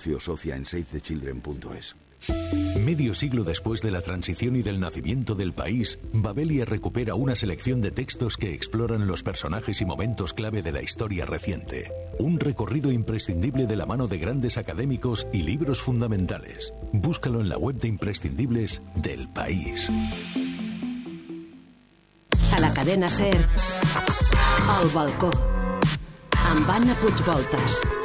socio o socia en SaveTheChildren.es. Medio siglo después de la transición y del nacimiento del país, Babelia recupera una selección de textos que exploran los personajes y momentos clave de la historia reciente. Un recorrido imprescindible de la mano de grandes académicos y libros fundamentales. Búscalo en la web de imprescindibles del País. A la cadena SER, El balcó, amb Anna Puigvoltas.